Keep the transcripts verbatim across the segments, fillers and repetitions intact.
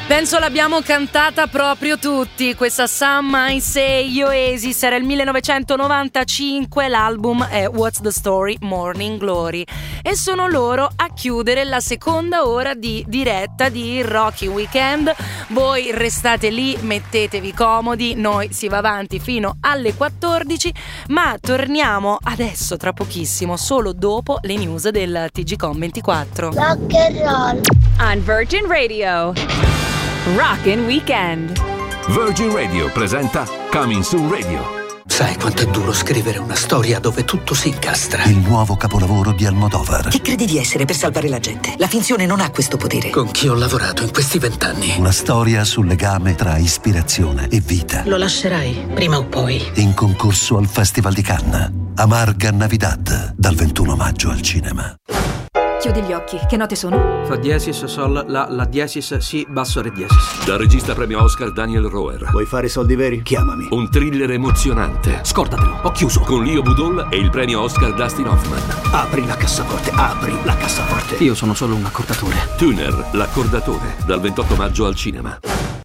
Penso l'abbiamo cantata proprio tutti, questa Some I Say Oasis. Era il millenovecentonovantacinque, l'album è What's the Story, Morning Glory, e sono loro a chiudere la seconda ora di diretta di Rocky Weekend. Voi restate lì, mettetevi comodi, noi si va avanti fino alle quattordici, ma torniamo adesso tra pochissimo, solo dopo le news del T G Com ventiquattro. Rock and roll on Virgin Radio. Rockin' Weekend. Virgin Radio presenta Coming Soon Radio. Sai quanto è duro scrivere una storia dove tutto si incastra? Il nuovo capolavoro di Almodovar. Chi credi di essere per salvare la gente? La finzione non ha questo potere. Con chi ho lavorato in questi vent'anni? Una storia sul legame tra ispirazione e vita. Lo lascerai, prima o poi. In concorso al Festival di Cannes. Amarga Navidad, dal ventuno maggio al cinema. Chiudi gli occhi, che note sono? Fa diesis, sol, la, la diesis, si, basso, re diesis. Dal regista premio Oscar Daniel Roher. Vuoi fare soldi veri? Chiamami. Un thriller emozionante. Scordatelo, ho chiuso. Con Leo Budol e il premio Oscar Dustin Hoffman. Apri la cassaforte, apri la cassaforte. Io sono solo un accordatore. Tuner, l'accordatore, dal ventotto maggio al cinema.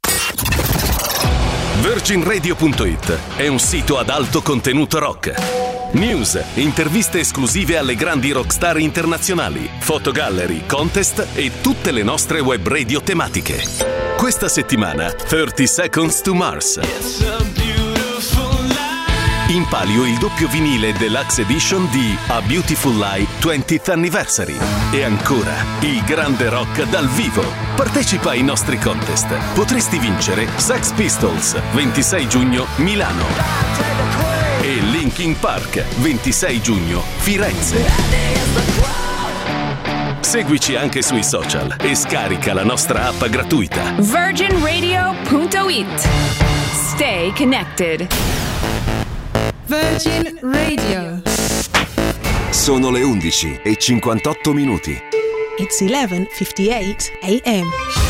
Virgin Radio punto it è un sito ad alto contenuto rock. News, interviste esclusive alle grandi rockstar internazionali, fotogallery, contest e tutte le nostre web radio tematiche. Questa settimana, thirty seconds to Mars. In palio il doppio vinile Deluxe Edition di A Beautiful Lie twentieth Anniversary. E ancora, il grande rock dal vivo. Partecipa ai nostri contest. Potresti vincere Sex Pistols, ventisei giugno, Milano. E Linkin Park, ventisei giugno, Firenze. Seguici anche sui social e scarica la nostra app gratuita. Virgin Radio punto it. Stay connected. Virgin Radio. Sono le undici e cinquantotto minuti. It's eleven fifty-eight a m.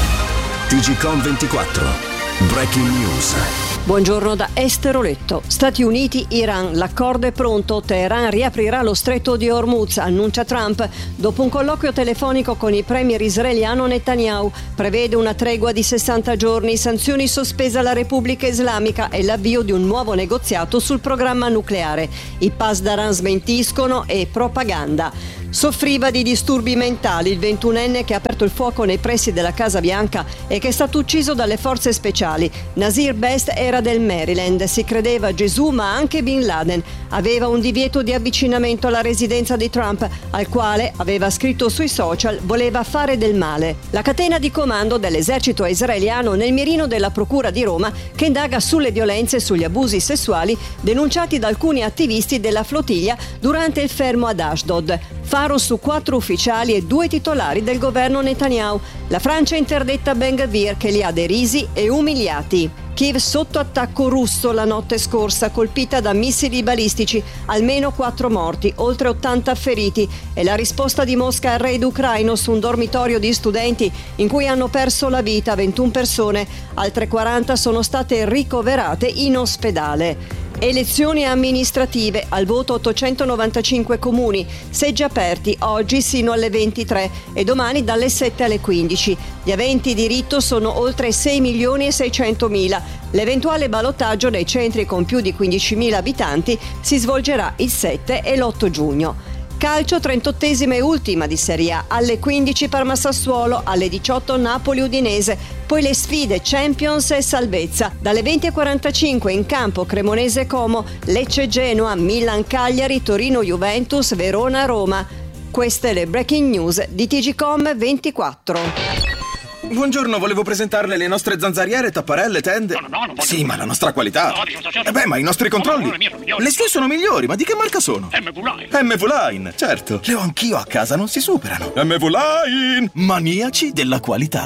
T G Com ventiquattro. Breaking News. Buongiorno da Esteroletto. Stati Uniti, Iran, l'accordo è pronto. Teheran riaprirà lo stretto di Hormuz, annuncia Trump. Dopo un colloquio telefonico con il premier israeliano Netanyahu, prevede una tregua di sessanta giorni, sanzioni sospese alla Repubblica Islamica e l'avvio di un nuovo negoziato sul programma nucleare. I Pasdaran smentiscono e propaganda. Soffriva di disturbi mentali il ventunenne che ha aperto il fuoco nei pressi della Casa Bianca e che è stato ucciso dalle forze speciali. Nasir Best era del Maryland, si credeva Gesù ma anche Bin Laden. Aveva un divieto di avvicinamento alla residenza di Trump, al quale, aveva scritto sui social, voleva fare del male. La catena di comando dell'esercito israeliano nel mirino della Procura di Roma, che indaga sulle violenze e sugli abusi sessuali denunciati da alcuni attivisti della flottiglia durante il fermo ad Ashdod. Faro su quattro ufficiali e due titolari del governo Netanyahu. La Francia interdetta Ben Gvir, che li ha derisi e umiliati. Kiev sotto attacco russo la notte scorsa, colpita da missili balistici, almeno quattro morti, oltre ottanta feriti. E la risposta di Mosca al raid ucraino su un dormitorio di studenti in cui hanno perso la vita ventuno persone, altre quaranta sono state ricoverate in ospedale. Elezioni amministrative, al voto ottocentonovantacinque comuni, seggi aperti oggi sino alle ventitré e domani dalle sette alle quindici. Gli aventi diritto sono oltre sei milioni e seicentomila. L'eventuale ballottaggio nei centri con più di quindicimila abitanti si svolgerà il sette e l'otto giugno. Calcio, trentottesima e ultima di Serie A, alle quindici Parma Sassuolo, alle diciotto Napoli Udinese, poi le sfide Champions e salvezza. Dalle venti e quarantacinque in campo Cremonese Como, Lecce Genoa, Milan Cagliari, Torino Juventus, Verona Roma. Queste le breaking news di T G Com ventiquattro. Buongiorno, volevo presentarle le nostre zanzariere, tapparelle, tende. No, no, no, sì, ma la nostra qualità. No, diciamo, certo. Eh beh, ma i nostri controlli. No, no, le mie sono migliori. Le sue sono migliori, ma di che marca sono? M V Line. M V Line, certo. Le ho anch'io a casa, non si superano. M V Line, maniaci della qualità.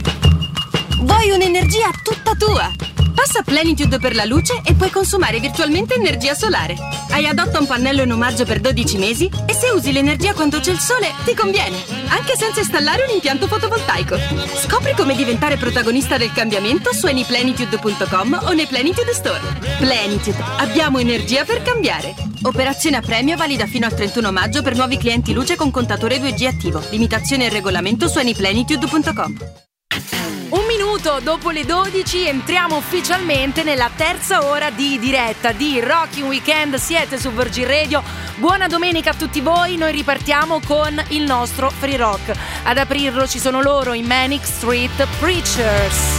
Vuoi un'energia tutta tua? Passa Plenitude per la luce e puoi consumare virtualmente energia solare. Hai adotta un pannello in omaggio per dodici mesi e se usi l'energia quando c'è il sole ti conviene, anche senza installare un impianto fotovoltaico. Scopri come diventare protagonista del cambiamento su anyplenitude punto com o nei Plenitude Store. Plenitude, abbiamo energia per cambiare. Operazione a premio valida fino al trentuno maggio per nuovi clienti luce con contatore due G attivo. Limitazione e regolamento su anyplenitude punto com. Un minuto minuto dopo le dodici entriamo ufficialmente nella terza ora di diretta di Rockin' Weekend. Siete su Virgin Radio. Buona domenica a tutti voi. Noi ripartiamo con il nostro free rock. Ad aprirlo ci sono loro, i Manic Street Preachers.